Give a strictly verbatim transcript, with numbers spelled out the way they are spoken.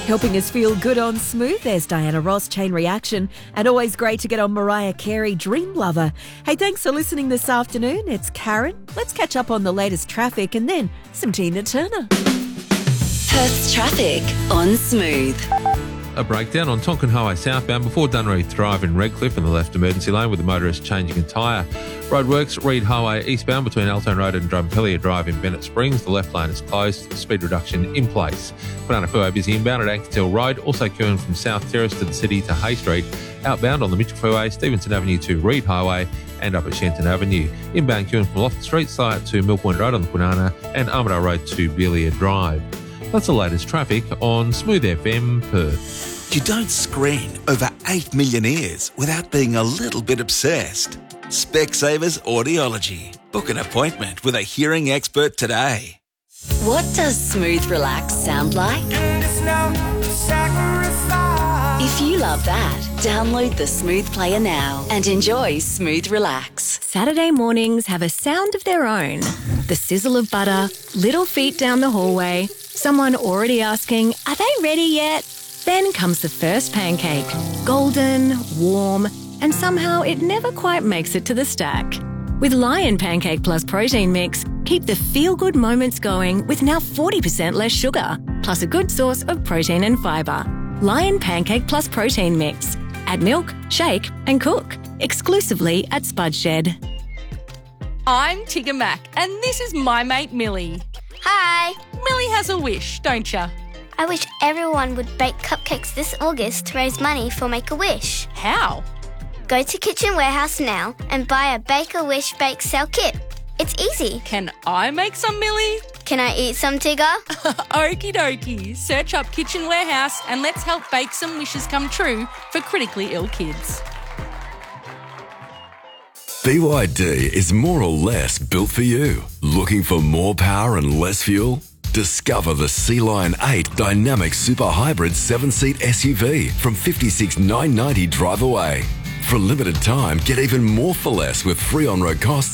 Helping us feel good on Smooth, there's Diana Ross, Chain Reaction, and always great to get on Mariah Carey, Dream Lover. Hey, thanks for listening this afternoon. It's Karen. Let's catch up on the latest traffic and then some Tina Turner. Perth's traffic on Smooth. A breakdown on Tonkin Highway southbound before Dunreath Drive in Redcliffe in the left emergency lane with the motorist changing a tyre. Roadworks, Reed Highway eastbound between Altone Road and Drumpellier Drive in Bennett Springs. The left lane is closed. Speed reduction in place. Punanafuo busy inbound at Anketil Road. Also queuing from South Terrace to the city to Hay Street. Outbound on the Mitchell Freeway, Stevenson Avenue to Reed Highway and up at Shenton Avenue. Inbound queuing from Loftus Street side to Mill Point Road on the Kwinana and Armadale Road to Beeliar Drive. That's the latest traffic on Smooth F M Perth. You don't screen over eight million ears without being a little bit obsessed. Specsavers Audiology. Book an appointment with a hearing expert today. What does Smooth Relax sound like? If you love that, download the Smooth Player now and enjoy Smooth Relax. Saturday mornings have a sound of their own. The sizzle of butter, little feet down the hallway, someone already asking, are they ready yet? Then comes the first pancake, golden, warm, and somehow it never quite makes it to the stack. With Lion Pancake Plus Protein Mix, keep the feel-good moments going with now forty percent less sugar, plus a good source of protein and fibre. Lion Pancake Plus Protein Mix. Add milk, shake and cook. Exclusively at Spud Shed. I'm Tigger Mac, and this is my mate Millie. Hi! Millie has a wish, don't ya? I wish everyone would bake cupcakes this August to raise money for Make-A-Wish. How? Go to Kitchen Warehouse now and buy a Bake-A-Wish bake sale kit. It's easy. Can I make some, Millie? Can I eat some, Tigger? Okie dokie. Search up Kitchen Warehouse and let's help bake some wishes come true for critically ill kids. B Y D is more or less built for you. Looking for more power and less fuel? Discover the Sea Lion eight Dynamic Super Hybrid seven-seat S U V from fifty-six thousand nine hundred ninety drive away. For a limited time, get even more for less with free on-road costs